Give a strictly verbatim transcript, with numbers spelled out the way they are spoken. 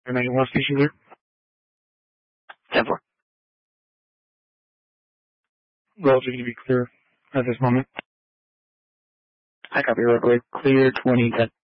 ninety-one station clear. ten four. Relatively to be clear at this moment. I copy, roadway clear twenty ten.